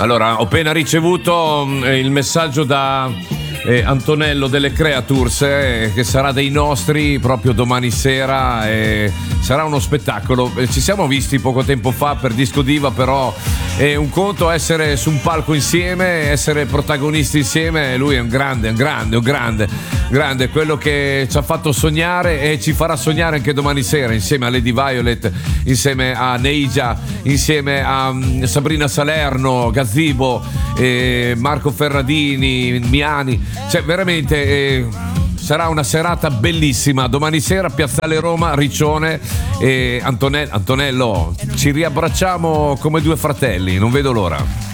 Allora, ho appena ricevuto il messaggio da Antonello delle Creatures, che sarà dei nostri proprio domani sera, sarà uno spettacolo. Ci siamo visti poco tempo fa per Disco Diva, però è un conto essere su un palco insieme, essere protagonisti insieme. Lui è un grande, quello che ci ha fatto sognare e ci farà sognare anche domani sera, insieme a Lady Violet, insieme a Neija, insieme a Sabrina Salerno, Gazzibo, Marco Ferradini, Miani. Cioè veramente sarà una serata bellissima domani sera, Piazzale Roma, Riccione. Antonello, ci riabbracciamo come due fratelli, non vedo l'ora.